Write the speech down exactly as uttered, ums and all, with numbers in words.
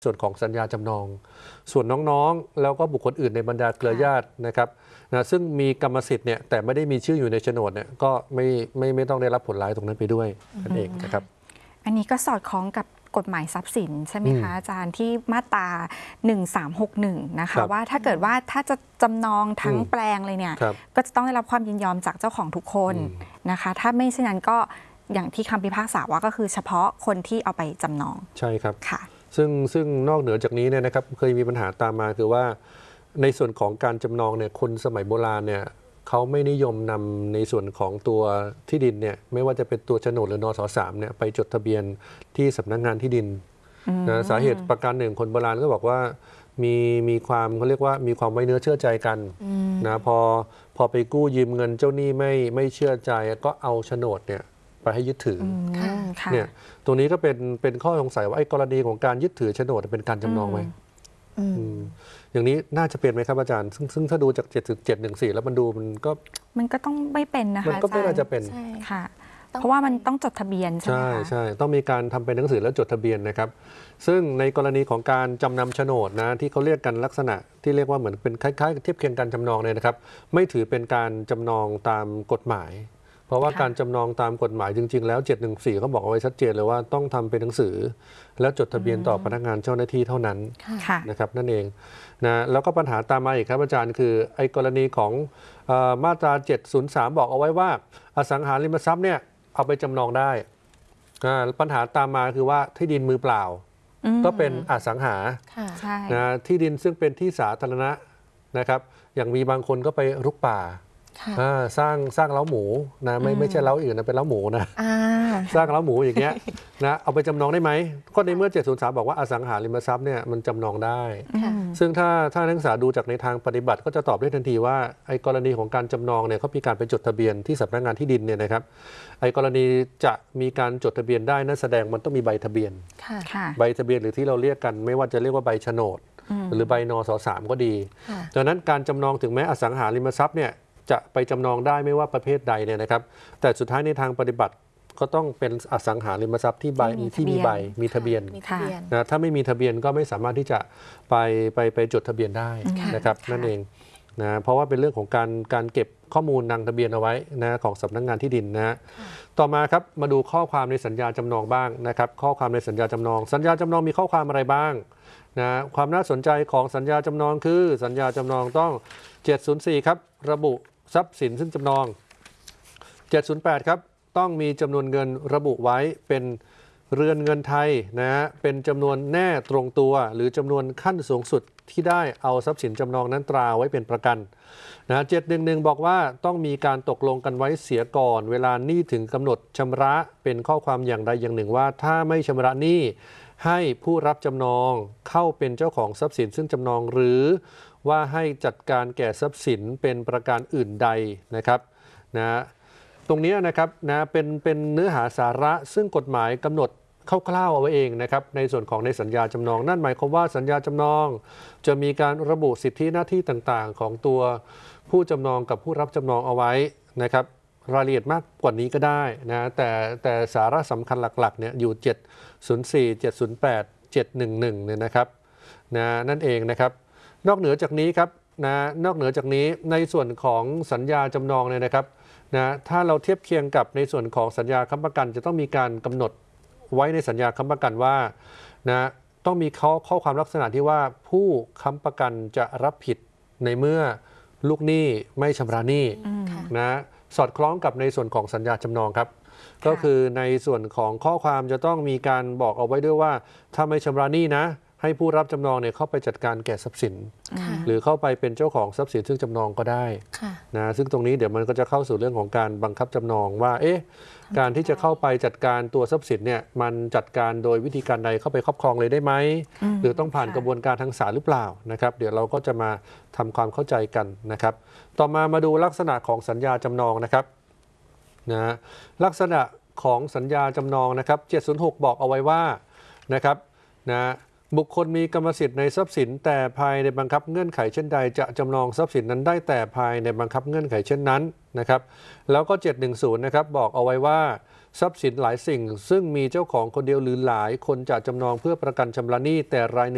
ส่วนของสัญญาจำนองส่วนน้องๆแล้วก็บุคคลอื่นในบรรดาเครือญาตินะครับนะซึ่งมีกรรมสิทธิ์เนี่ยแต่ไม่ได้มีชื่ออยู่ในโฉนดเนี่ยก็ไม่ไม่ไม่ต้องได้รับผลร้ายตรงนั้นไปด้วยนั่นเองนะครับอันนี้ก็สอดคล้องกับกฎหมายทรัพย์สินใช่ไหมคะอาจารย์ที่มาตราหนึ่งสามหกหนึ่งนะคะว่าถ้าเกิดว่าถ้าจะจำนองทั้งแปลงเลยเนี่ยก็จะต้องได้รับความยินยอมจากเจ้าของทุกคนนะคะถ้าไม่เช่นนั้นก็อย่างที่คำพิพากษาว่าก็คือเฉพาะคนที่เอาไปจำนองใช่ครับค่ะซึ่งซึ่งนอกเหนือจากนี้เนี่ยนะครับเคยมีปัญหาตามมาคือว่าในส่วนของการจำนองเนี่ยคนสมัยโบราณเนี่ยเขาไม่นิยมนำในส่วนของตัวที่ดินเนี่ยไม่ว่าจะเป็นตัวโฉนดหรือนสสามเนี่ยไปจดทะเบียนที่สำนักงานที่ดินนะสาเหตุประการหนึ่งคนโบราณก็บอกว่ามีมีความเขาเรียกว่ามีความไว้เนื้อเชื่อใจกันนะพอพอไปกู้ยืมเงินเจ้าหนี้ไม่ไม่เชื่อใจก็เอาโฉนดเนี่ยไปให้ยึดถือเนี่ยตรงนี้ก็เป็นเป็นข้อสงสัยว่าไอ้กรณีของการยึดถือโฉนดเป็นการจำนองไหมอย่างนี้น่าจะเป็นไหมครับอาจารย์ซึ่งซึ่งถ้าดูจากเจ็ดเจ็ดหนึ่งสี่แล้วมันดูมันก็มันก็ต้องไม่เป็นนะคะมันก็ไม่น่าจะเป็นค่ะเพราะว่ามันต้องจดทะเบียนใช่ไหมคะใช่ใช่ต้องมีการทำเป็นหนังสือแล้วจดทะเบียนนะครับซึ่งในกรณีของการจำนำโฉนดนะที่เขาเรียกกันลักษณะที่เรียกว่าเหมือนเป็นคล้ายๆเทียบเคียงการจำนองเนี่ยนะครับไม่ถือเป็นการจำนองตามกฎหมายเพราะว่าการจำนองตามกฎหมายจริงๆแล้วเจ็ดหนึ่งสี่เขาบอกเอาไว้ชัดเจนเลยว่าต้องทำเป็นหนังสือแล้วจดทะเบียนต่อพนักงานเจ้าหน้าที่เท่านั้นนะครับนั่นเองนะแล้วก็ปัญหาตามมาอีกครับอาจารย์คือไอ้กรณีของเอ่อมาตราเจ็ดศูนย์สามบอกเอาไว้ว่าอสังหาริมทรัพย์เนี่ยเอาไปจำนองได้ปัญหาตามมาคือว่าที่ดินมือเปล่าก็เป็นอสังหานะที่ดินซึ่งเป็นที่สาธารณะนะครับอย่างมีบางคนก็ไปรุกป่าสร้างสร้างเล้าหมูนะไม่ไม่ใช่เล้าอื่นนะเป็นเล้าหมูนะสร้างเล้าหมูอย่างเงี้ยนะเอาไปจำนองได้ไหมก็ในเมื่อเจ็ดศูนย์สามบอกว่าอสังหาริมทรัพย์เนี่ยมันจำนองได้ซึ่งถ้าถ้านักศึกษาดูจากในทางปฏิบัติก็จะตอบได้ทันทีว่าไอ้กรณีของการจำนองเนี่ยเขามีการไปจดทะเบียนที่สำนักงานที่ดินเนี่ยนะครับไอ้กรณีจะมีการจดทะเบียนได้นั่นแสดงมันต้องมีใบทะเบียนใบทะเบียนหรือที่เราเรียกกันไม่ว่าจะเรียกว่าใบโฉนดหรือใบนสสามก็ดีดังนั้นการจำนองถึงแม้อสังหาริมทรัพย์เนี่ยจะไปจำนองได้ไม่ว่าประเภทใดเนี่ยนะครับแต่สุดท้ายในทางปฏิบัติก็ต้องเป็นอสังหาริมทรัพย์ที่ใบที่มีใบมีทะเบียนนะถ้าไม่มีทะเบียนก็ไม่สามารถที่จะไปไปไปจดทะเบียนได้นะครับนั่นเองนะเพราะว่าเป็นเรื่องของการการเก็บข้อมูลนางทะเบียนเอาไว้นะของสำนักงานที่ดินนะต่อมาครับมาดูข้อความในสัญญาจำนองบ้างนะครับข้อความในสัญญาจำนองสัญญาจำนองมีข้อความอะไรบ้างนะความน่าสนใจของสัญญาจำนองคือสัญญาจำนองต้องเจ็ดศูนย์สี่ครับระบุทรัพย์สินซึ่งจำนองเจ็ดศูนย์แปดครับต้องมีจำนวนเงินระบุไว้เป็นเรือนเงินไทยนะฮะเป็นจำนวนแน่ตรงตัวหรือจำนวนขั้นสูงสุดที่ได้เอาทรัพย์สินจำนองนั้นตราไว้เป็นประกันนะเจ็ดหนึ่งหนึ่งบอกว่าต้องมีการตกลงกันไว้เสียก่อนเวลาหนี้ถึงกำหนดชำระเป็นข้อความอย่างใดอย่างหนึ่งว่าถ้าไม่ชำระหนี้ให้ผู้รับจำนองเข้าเป็นเจ้าของทรัพย์สินซึ่งจำนองหรือว่าให้จัดการแก่ทรัพย์สินเป็นประการอื่นใดนะครับนะตรงนี้นะครับนะเป็นเป็นเนื้อหาสาระซึ่งกฎหมายกำหนดคร่าวๆเอาไว้เองนะครับในส่วนของในสัญญาจำนองนั่นหมายความว่าสัญญาจำนองจะมีการระบุสิทธิหน้าที่ต่างๆของตัวผู้จำนองกับผู้รับจำนองเอาไว้นะครับรายละเอียดมากกว่านี้ก็ได้นะแต่แต่สาระสำคัญหลักๆเนี่ยอยู่เจ็ดศูนย์สี่ เจ็ดศูนย์แปด เจ็ดหนึ่งหนึ่งเนี่ยนะครับนะนั่นเองนะครับนอกเหนือจากนี้ครับนะนอกเหนือจากนี้ในส่วนของสัญญาจำนองเนี่ยนะครับนะถ้าเราเทียบเคียงกับในส่วนของสัญญาค้ำประกันจะต้องมีการกำหนดไว้ในสัญญาค้ำประกันว่านะต้องมีข้อข้อความลักษณะที่ว่าผู้ค้ำประกันจะรับผิดในเมื่อลูกหนี้ไม่ชำระหนี้นะสอดคล้องกับในส่วนของสัญญาจำนองครับก็คือในส่วนของข้อความจะต้องมีการบอกเอาไว้ด้วยว่าถ้าไม่ชำระหนี้นะให้ผู้รับจำนองเนี่ยเข้าไปจัดการแก่ทรัพย์สินหรือเข้าไปเป็นเจ้าของทรัพย์สินซึ่งจำนองก็ได้นะซึ่งตรงนี้เดี๋ยวมันก็จะเข้าสู่เรื่องของการบังคับจำนองว่าเอ๊ะการที่จะเข้าไปจัดการตัวทรัพย์สินเนี่ยมันจัดการโดยวิธีการใดเข้าไปครอบครองเลยได้ไหมหรือต้องผ่านกระบวนการทางศาลหรือเปล่านะครับเดี๋ยวเราก็จะมาทำความเข้าใจกันนะครับต่อมามาดูลักษณะของสัญญาจำนองนะครับนะลักษณะของสัญญาจำนองนะครับเจ็ดศูนย์หกบอกเอาไว้ว่านะครับนะบุคคลมีกรรมสิทธิ์ในทรัพย์สินแต่ภายในบังคับเงื่อนไขเช่นใดจะจำนองทรัพย์สินนั้นได้แต่ภายในบังคับเงื่อนไขเช่นนั้นนะครับแล้วก็เจ็ดหนึ่งศูนย์นะครับบอกเอาไว้ว่าทรัพย์สินหลายสิ่งซึ่งมีเจ้าของคนเดียวหรือหลายคนจะจำนองเพื่อประกันชำระหนี้แต่รายหนึ่ง